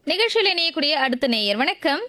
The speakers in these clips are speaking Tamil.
நிகழ்ச்சியில் இணையக்கூடிய அடுத்த நேயர் வணக்கம்.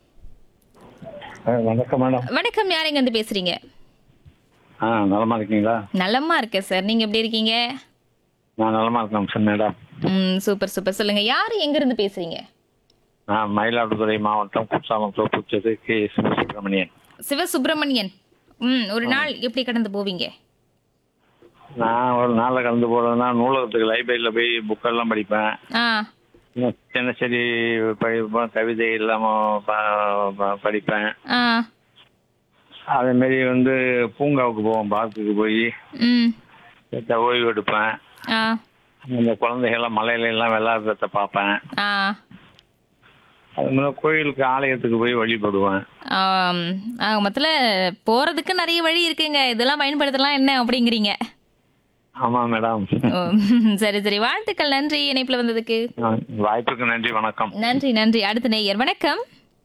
வணக்கம் மேடம். வணக்கம், யார் எங்க இருந்து பேசுறீங்க? நலமா இருக்கீங்களா? நலமா இருக்கேன் சார், நீங்க எப்படி இருக்கீங்க? நான் நலமா இருக்கேன் சார் மேடம். Super super. சொல்லுங்க, யார் எங்க இருந்து பேசுறீங்க? நான் மயிலாடுதுறை மாவட்டம் குற்றாலம் தோப்புச்சது கே சிவசுப்ரமணியன். சிவசுப்பிரமணியன். ஒரு நாள் எப்படி கடந்து போவீங்க? நான் ஒரு நாளில் கலந்து போகிறதுனா நூலகத்துக்கு லைப்ரரியில் போய் புக்கெல்லாம் படிப்பேன். ஆ தினசரி படிப்பேன், கவிதை இல்லாமல் படிப்பேன். ஆ அதேமாரி பூங்காவுக்கு போவோம், பார்க்குக்கு போய் ம் ஓய்வு எடுப்பேன். ஆ இந்த குழந்தைகள்லாம் மலையில எல்லாம் விளையாடுறத பார்ப்பேன். ஆ அது மாதிரி கோயிலுக்கு ஆலயத்துக்கு போய் வழிபடுவேன். மொத்தத்தில் போறதுக்கு நிறைய வழி இருக்குங்க, இதெல்லாம் பயன்படுத்தலாம் என்ன அப்படிங்கிறீங்க? ஆமாம் மேடம். ஓ, சரி சரி, வாழ்த்துக்கள், நன்றி இணைப்புல வந்ததுக்கு. வாய்ப்புக்கு நன்றி, வணக்கம். நன்றி நன்றி. அடுத்த நேயர் வணக்கம்.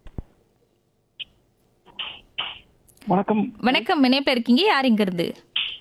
வணக்கம். வணக்கம், இணைப்புல இருக்கீங்க, யார் இங்க இருந்து?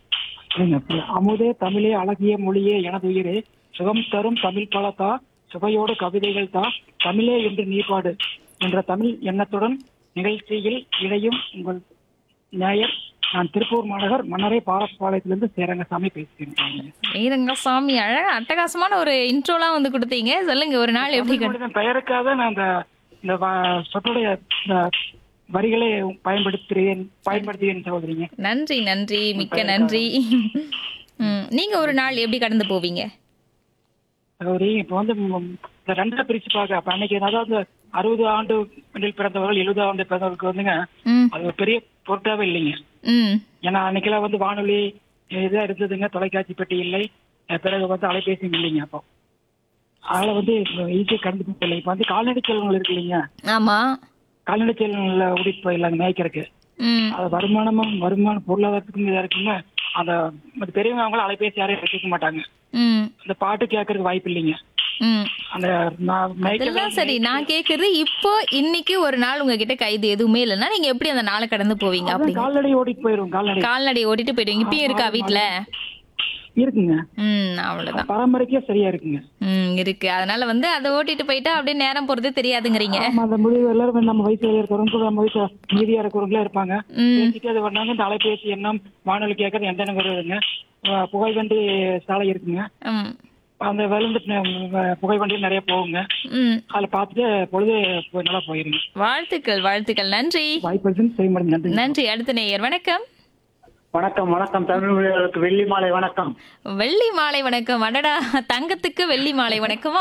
அமுதே தமிழே அழகிய மொழியே எனதுயிரே, சுகம் தரும் தமிழ் பலத்தா, சுவையோடு கவிதைகள் தா, தமிழே என்று நீபாடு என்ற தமிழ் எண்ணத்துடன் நிகழ்ச்சியில் இணையும் உங்கள் நேயர். நான் திருப்பூர் மாநகர் மன்னரை பாரஸ்பாளையத்திலிருந்து சேரங்கசாமி பேசுகிறேன். ஸ்ரீரங்கசாமி, அழகா அட்டகாசமான ஒரு இன்ட்ரோலாம் கொடுத்தீங்க. சொல்லுங்க, ஒரு நாள் எப்படி பெயருக்காக நான் இந்த சொட்டுடைய வரிகளை பயன்படுத்துகிறேன் சகோதரிங்க. நன்றி நன்றி, மிக்க நன்றி. நீங்க ஒரு நாள் எப்படி கடந்து போவீங்க? சகோதரி, இப்ப இந்த ரெண்டா பிரிச்சு பார்க்க, அப்ப அன்னைக்கு அதாவது 60 ஆண்டு பிறந்தவர்கள் 70 ஆண்டு பிறந்தவர்களுக்கு அது ஒரு பெரிய பொருட்டாவே இல்லைங்க. ஏன்னா அன்னைக்கெல்லாம் வானொலி இதான் இருந்ததுங்க, தொலைக்காட்சி பெட்டி இல்லை, பிறகு அலைபேசி இல்லைங்க. அப்போ அதனால ஈஸியா கடந்து போகல. இப்ப கால்நடை செல்வங்கள் இருக்கு இல்லைங்க. ஆமா, கால்நடை செல்வங்கள்ல ஓடிட்டு போயிடலாங்க மேய்க்கிறதுக்கு. அது வருமானம் பொருளாதாரத்துக்கும் இதா இருக்குங்க. அந்த பெரியவங்க அவங்களும் அலைபேசி யாரையும் வச்சுக்க மாட்டாங்க. அந்த பாட்டு கேட்கறதுக்கு வாய்ப்பு இல்லைங்க. அந்த அதெல்லாம் சரி, நான் கேக்குறது இப்போ இன்னைக்கு ஒரு நாள் உங்ககிட்ட கைது எதுவுமே இல்லைன்னா நீங்க எப்படி அந்த நாளை கடந்து போவீங்க? அப்படி கால்நடை ஓடிட்டு போயிடும். கால்நடை ஓடிட்டு போயிடுவீங்க. இப்பயும் இருக்கா வீட்டுல? இருக்குங்க. அவ்வளவுதான், பராமரிக்க சரியா இருக்குங்க. இருக்கு. அதனால அதை ஓட்டிட்டு போயிட்டா அப்படியே நேரம் போறதே தெரியாதுங்கிறீங்க. அந்த முடிவு எல்லாரும் நம்ம வயசுல இருக்கிறவங்க, நம்ம வயசு மீதியா இருக்கிறவங்களா இருப்பாங்க. பேசிட்டு அது பண்ணாங்க. இந்த அலைபேசி எண்ணம் வானொலி கேட்கறது எந்த எண்ணம் வருதுங்க. புகைவண்டி சாலை இருக்குங்க. அந்த புகைவண்டி நிறைய போகுங்க. அதுல பார்த்துட்டு பொழுது நல்லா போயிருங்க. வாழ்த்துக்கள் வாழ்த்துக்கள், நன்றி. வாய்ப்பு செய்ய நன்றி. அடுத்த நேயர் வணக்கம். வணக்கம். வணக்கம் தமிழர்களுக்கு வெள்ளி மாலை வணக்கம். வெள்ளி மாலை வணக்கம். அடடா, தங்கத்துக்கு வெள்ளி மாலை வணக்கமா?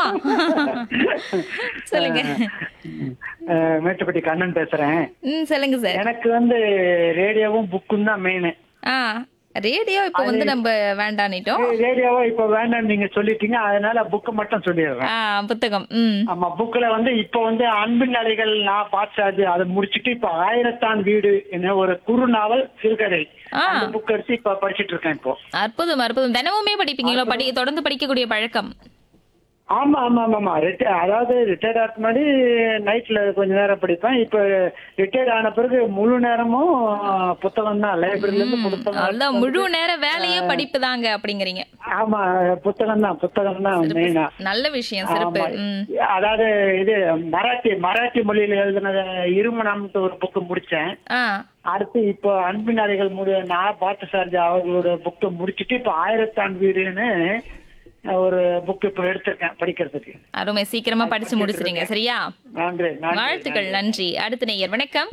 சொல்லுங்க. மேட்டுப்பட்டி கண்ணன் பேசுறேன். சொல்லுங்க சார். எனக்கு ரேடியோவும் புக்கும் தான் மெயின். ரேடியோ இப்ப நம்ம வேண்டாம். ரேடியோவா இப்ப வேண்டாம் நீங்க சொல்லிட்டீங்க, அதனால புக்கு மட்டும் சொல்லிடுறேன். புத்தகம். ஆமா, புக்ல இப்ப அன்பின் அலைகள் நான் பார்த்தது அதை முடிச்சுட்டு இப்ப ஆயிரத்தான் வீடு என்ன ஒரு குறு நாவல் சிறுகதை புக் எடுத்து இப்ப படிச்சுட்டு இருக்கேன். இப்போ அற்புதம் அற்புதம். தினமுமே படிப்பீங்களோ? தொடர்ந்து படிக்கக்கூடிய பழக்கம்? ஆமா ஆமா ஆமா. அதாவது ரிட்டையர்ட் ஆக முன்னாடி நைட்ல கொஞ்ச நேரம் படிப்பேன். இப்ப ரிட்டையர்ட் ஆன பிறகு முழு நேரமும் புத்தகம் தான். லைப்ரரியில இருந்து புத்தகம், முழு நேர வேலையே படிப்பு தாங்க அப்படிங்கறீங்க? ஆமா, புத்தகம் தான் மெயினா. நல்ல விஷயம், சிறப்பு. அதாவது இது மராட்டி மொழியில எழுதின இருமணம்னு ஒரு புக்கு முடிச்சேன். அடுத்து இப்போ அன்பின் அறைகள் நான் பார்த்த சார்ஜ் அவர்களோட புக்கை முடிச்சுட்டு இப்ப ஆயிரத்தான் வீடுன்னு ஒரு புக் இப்ப எடுத்திருக்கேன் படிக்கிறதுக்கு. அருமை, சீக்கிரமா படிச்சு முடிச்சிருங்க. சரியா? நன்றி. வாழ்த்துக்கள், நன்றி. அடுத்த நேயர் வணக்கம்.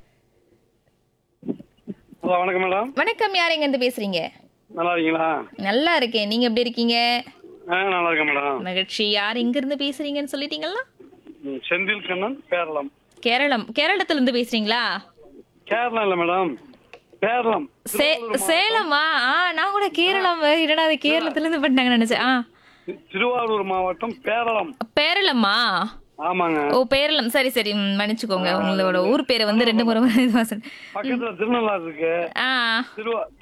வணக்கம் மேடம். வணக்கம், யார் எங்க இருந்து பேசுறீங்க? நல்லா இருக்கீங்களா? நல்லா இருக்கேன், நீங்க எப்படி இருக்கீங்க? நல்லா இருக்கேன் மேடம். மகிழ்ச்சி. யார் எங்க இருந்து பேசுறீங்கன்னு சொல்லிட்டீங்களா? செந்தில் கண்ணன், கேரளம். கேரளத்துல இருந்து பேசுறீங்களா? கேரளம் இல்ல மேடம், கேரளம். சேலமா? நான் கூட கேரளம், என்னடா அது கேரளத்துல இருந்து பண்ணாங்கன்னு நினைச்சேன். திருவாரூர் மாவட்டம் பேரளம். பேரளமா? ஆமாங்க. ஓ, பேரளம். சரி சரி, மன்னிச்சுக்கோங்க. உங்களோட ஊர் பேரை 2 முறை பக்கத்துல திருநள்ளாறு இருக்கு.